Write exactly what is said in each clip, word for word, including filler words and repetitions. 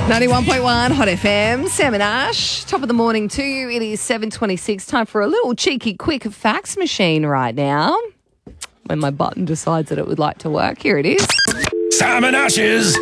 ninety-one point one Hot F M, Sam and Ash, top of the morning to you. It is seven twenty-six, time for a little cheeky quick fax machine right now. When my button decides that it would like to work, here it is. Sam and Ash's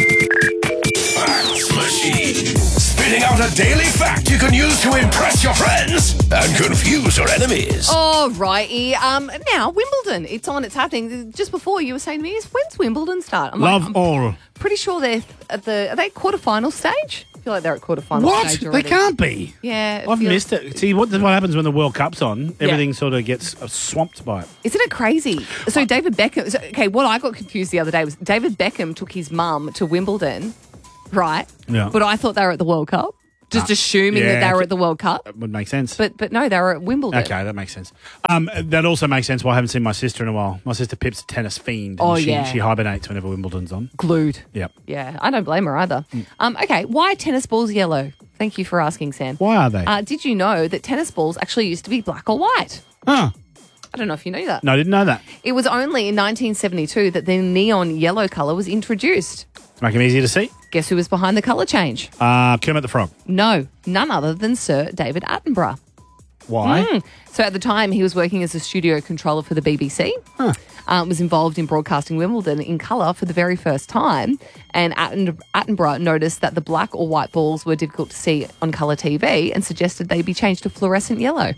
fax machine. Spitting out a daily fact you can use to impress your friends and confuse your enemies. All righty. Um, now, Wimbledon, it's on, it's happening. Just before you were saying to me, when's Wimbledon start? I'm Love like, I'm all. pretty sure they're at the, are they quarterfinal stage? I feel like they're at quarterfinal What? stage They already. can't be. Yeah. it I've feels- missed it. See, what, what happens when the World Cup's on? Everything sort of gets uh, swamped by it. Isn't it crazy? So David Beckham, so, okay, what I got confused the other day was David Beckham took his mum to Wimbledon, right? Yeah. But I thought they were at the World Cup, just Ah, assuming yeah, that they were at the World Cup. That would make sense. But but no, they were at Wimbledon. Okay, that makes sense. Um, that also makes sense why I haven't seen my sister in a while. My sister Pip's a tennis fiend. And Oh, she, yeah. She hibernates whenever Wimbledon's on. Glued. Yep. Yeah, I don't blame her either. Um, okay, why are tennis balls yellow? Thank you for asking, Sam. Why are they? Uh, did you know that tennis balls actually used to be black or white? huh. I don't know if you knew that. No, I didn't know that. It was only in nineteen seventy-two that the neon yellow colour was introduced. Make them easier to see. Guess who was behind the colour change? Uh, Kermit the Frog. No, none other than Sir David Attenborough. Why? Mm. So at the time, he was working as a studio controller for the B B C. Huh. Um, was involved in broadcasting Wimbledon in colour for the very first time. And Atten- Attenborough noticed that the black or white balls were difficult to see on colour T V and suggested they be changed to fluorescent yellow.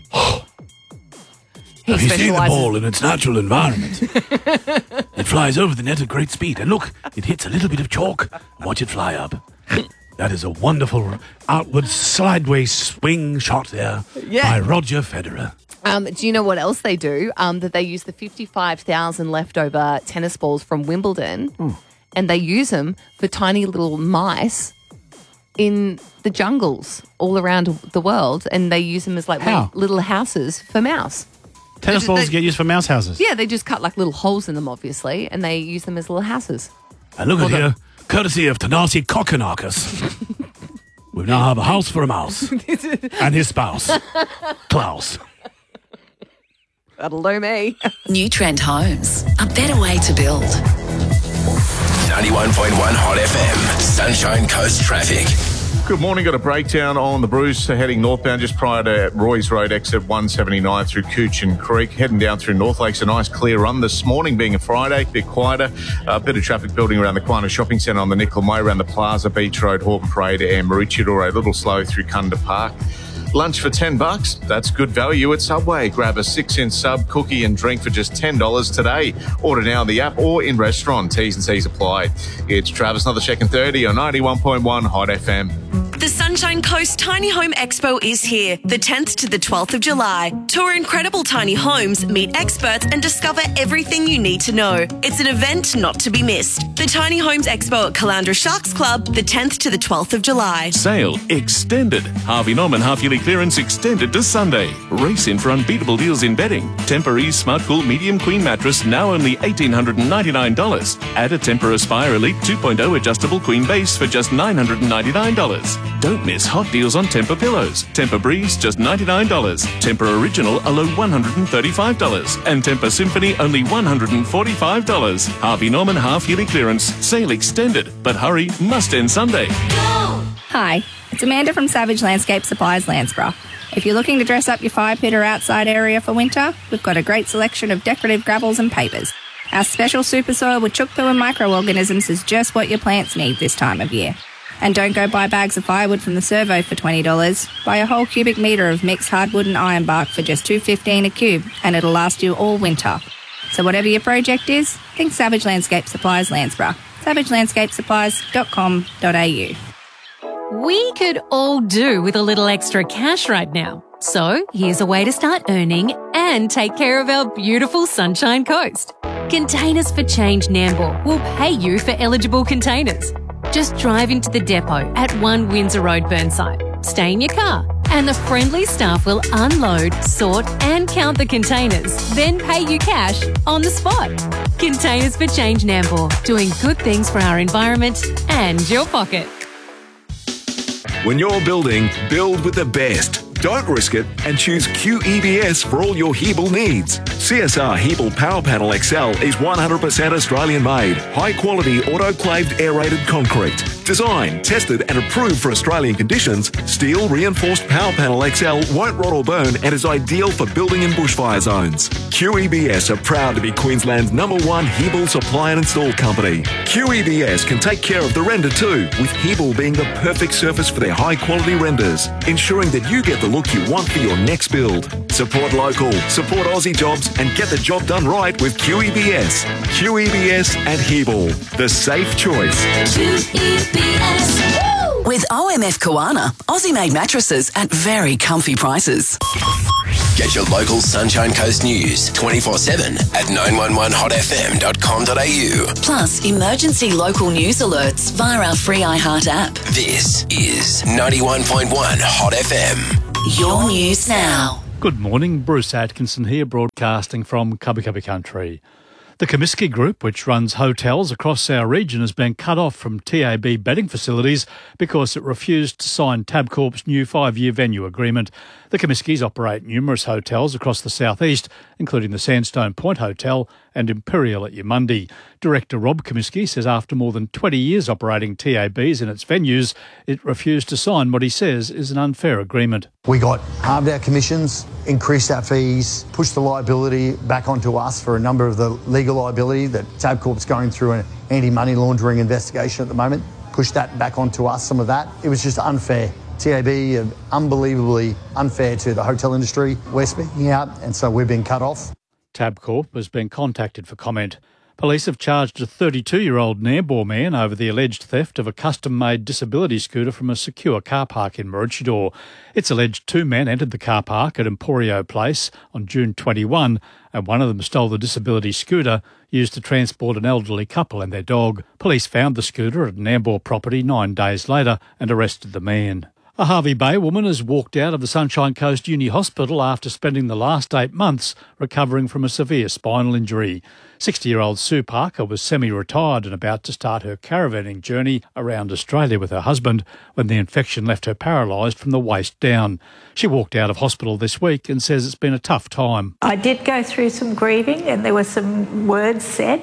He Have you seen the specialises- ball in its natural environment? It flies over the net at great speed. And look, it hits a little bit of chalk. Watch it fly up. That is a wonderful outward sideways swing shot there Yeah. by Roger Federer. Um, do you know what else they do? Um, that they use the fifty-five thousand leftover tennis balls from Wimbledon and they use them for tiny little mice in the jungles all around the world, and they use them as like How? little houses for mouse. Tennis They- balls they- get used for mouse houses. Yeah, they just cut like little holes in them, obviously, and they use them as little houses. And look at here, courtesy of Tanasi Kokonakis. We now have a house for a mouse. And his spouse, Klaus. That'll do me. New Trend Homes, a better way to build. ninety-one point one Hot F M, Sunshine Coast traffic. Good morning. Got a breakdown on the Bruce heading northbound just prior to Roy's Road exit one seventy-nine through Coochin Creek. Heading down through North Lakes, a nice clear run this morning being a Friday, a bit quieter. A bit of traffic building around the Quana Shopping Centre on the Nicoll Way, around the Plaza, Beach Road, Hawken Parade and Maroochydore. A little slow through Kunda Park. Lunch for ten bucks. That's good value at Subway. Grab a six-inch sub, cookie and drink for just ten dollars today. Order now on the app or in restaurant. T's and C's apply. It's Travis Nothercheck and thirty on ninety-one point one Hot F M. The Sunshine Coast Tiny Home Expo is here, the tenth to the twelfth of July. Tour incredible tiny homes, meet experts and discover everything you need to know. It's an event not to be missed. The Tiny Homes Expo at Caloundra Sharks Club, the tenth to the twelfth of July. Sale extended. Harvey Norman half-yearly clearance extended to Sunday. Race in for unbeatable deals in bedding. Tempur-Ease Smart Cool Medium Queen Mattress now only one thousand eight hundred ninety-nine dollars. Add a Tempur Aspire Elite two point oh adjustable queen base for just nine hundred ninety-nine dollars. Don't miss hot deals on Tempur pillows. Tempur Breeze just ninety-nine dollars. Tempur Original a low one hundred thirty-five dollars. And Tempur Symphony only one hundred forty-five dollars. Harvey Norman half-yearly clearance. Sale extended. But hurry, must end Sunday. Hi, it's Amanda from Savage Landscape Supplies, Landsborough. If you're looking to dress up your fire pit or outside area for winter, we've got a great selection of decorative gravels and pavers. Our special super soil with chook poo and microorganisms is just what your plants need this time of year. And don't go buy bags of firewood from the Servo for twenty dollars. Buy a whole cubic metre of mixed hardwood and ironbark for just two dollars fifteen a cube, and it'll last you all winter. So whatever your project is, think Savage Landscape Supplies, Landsborough. savage landscape supplies dot com dot a u. We could all do with a little extra cash right now. So here's a way to start earning and take care of our beautiful Sunshine Coast. Containers for Change Nambour will pay you for eligible containers. Just drive into the depot at one Windsor Road, Burnside. Stay in your car and the friendly staff will unload, sort and count the containers, then pay you cash on the spot. Containers for Change Nambour, doing good things for our environment and your pocket. When you're building, build with the best. Don't risk it and choose Q E B S for all your Hebel needs. C S R Hebel Power Panel X L is one hundred percent Australian made, high quality autoclaved aerated concrete. Designed, tested and approved for Australian conditions, steel reinforced Power Panel X L won't rot or burn and is ideal for building in bushfire zones. Q E B S are proud to be Queensland's number one Hebel supply and install company. Q E B S can take care of the render too, with Hebel being the perfect surface for their high quality renders, ensuring that you get the look you want for your next build. Support local, support Aussie jobs and get the job done right with Q E B S. Q E B S and Hebel, the safe choice. Q E B S. With O M F Koana, Aussie-made mattresses at very comfy prices. Get your local Sunshine Coast news twenty-four seven at nine one one hot f m dot com dot a u. Plus, emergency local news alerts via our free iHeart app. This is ninety-one point one Hot F M. Your news now. Good morning, Bruce Atkinson here, broadcasting from Cubby Cubby Country. The Comiskey Group, which runs hotels across our region, has been cut off from T A B betting facilities because it refused to sign Tabcorp's new five-year venue agreement. The Comiskeys operate numerous hotels across the southeast, including the Sandstone Point Hotel and Imperial at Yamundi. Director Rob Comiskey says after more than twenty years operating T A Bs in its venues, it refused to sign what he says is an unfair agreement. We got halved our commissions, increased our fees, pushed the liability back onto us for a number of the legal liability that Tabcorp's going through an anti-money laundering investigation at the moment, pushed that back onto us, some of that. It was just unfair. T A B are unbelievably unfair to the hotel industry. We're speaking out, and so we've been cut off. Tabcorp has been contacted for comment. Police have charged a thirty-two-year-old Nambour man over the alleged theft of a custom-made disability scooter from a secure car park in Maroochydore. It's alleged two men entered the car park at Emporio Place on June twenty-first, and one of them stole the disability scooter used to transport an elderly couple and their dog. Police found the scooter at a Nambour property nine days later and arrested the man. A Hervey Bay woman has walked out of the Sunshine Coast Uni Hospital after spending the last eight months recovering from a severe spinal injury. sixty-year-old Sue Parker was semi-retired and about to start her caravanning journey around Australia with her husband when the infection left her paralysed from the waist down. She walked out of hospital this week and says it's been a tough time. I did go through some grieving and there were some words said,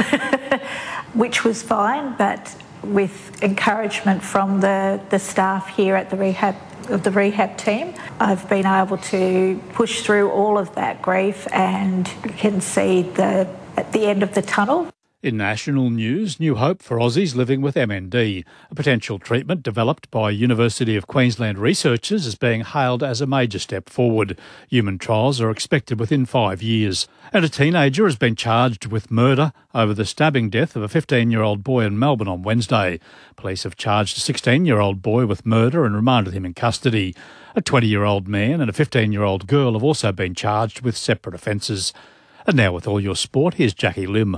which was fine, but with encouragement from the, the staff here at the rehab of the rehab team, I've been able to push through all of that grief and can see the at the end of the tunnel. In national news, new hope for Aussies living with M N D. A potential treatment developed by University of Queensland researchers is being hailed as a major step forward. Human trials are expected within five years. And a teenager has been charged with murder over the stabbing death of a fifteen-year-old boy in Melbourne on Wednesday. Police have charged a sixteen-year-old boy with murder and remanded him in custody. A twenty-year-old man and a fifteen-year-old girl have also been charged with separate offences. And now with all your sport, here's Jackie Lim.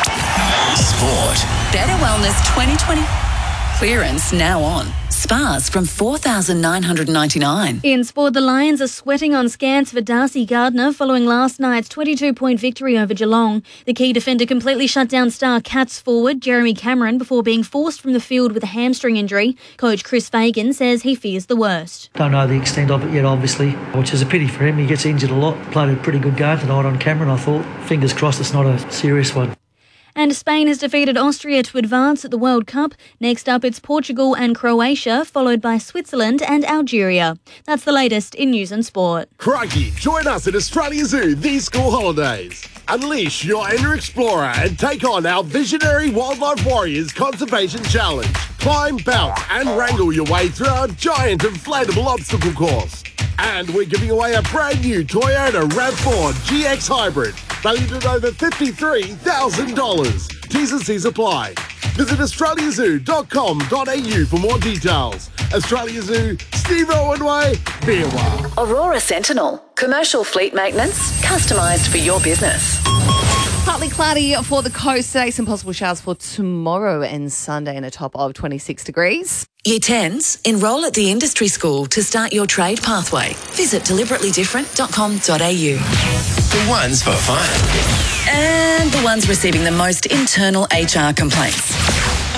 Sport. Better Wellness twenty twenty clearance now on. Spas from four thousand nine hundred ninety-nine dollars. In sport, the Lions are sweating on scans for Darcy Gardner following last night's twenty-two point victory over Geelong. The key defender completely shut down star Cats forward Jeremy Cameron before being forced from the field with a hamstring injury. Coach Chris Fagan says he fears the worst. Don't know the extent of it yet, obviously, which is a pity for him. He gets injured a lot. Played a pretty good game tonight on Cameron, I thought. Fingers crossed it's not a serious one. And Spain has defeated Austria to advance at the World Cup. Next up, it's Portugal and Croatia, followed by Switzerland and Algeria. That's the latest in news and sport. Crikey, join us at Australia Zoo these school holidays. Unleash your inner explorer and take on our Visionary Wildlife Warriors Conservation Challenge. Climb, bounce and wrangle your way through our giant inflatable obstacle course. And we're giving away a brand new Toyota RAV four G X Hybrid, valued at over fifty-three thousand dollars. T's and C's apply. Visit australia zoo dot com dot a u for more details. Australia Zoo, Steve Owen Way, Beerwah. Aurora Sentinel. Commercial fleet maintenance, customised for your business. Partly cloudy for the coast today. Some possible showers for tomorrow and Sunday and a top of twenty-six degrees. Year tens, enrol at the industry school to start your trade pathway. Visit deliberately different dot com dot a u. The ones for fun. And the ones receiving the most internal H R complaints.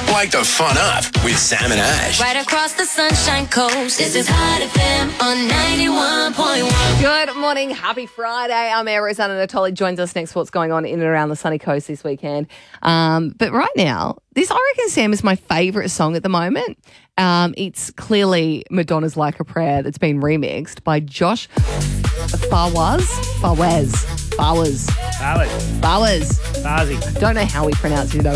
Wake the fun up with Sam and Ash. Right across the Sunshine Coast. This is Hot F M on ninety-one point one. Good morning. Happy Friday. I'm Arizona Natoli. Joins us next for what's going on in and around the sunny coast this weekend. Um, but right now, this, I reckon, Sam, is my favourite song at the moment. Um, it's clearly Madonna's Like a Prayer that's been remixed by Josh Fawaz. Fawaz. Fawaz. Fawaz. Fawaz. Fazi. Don't know how he pronounces it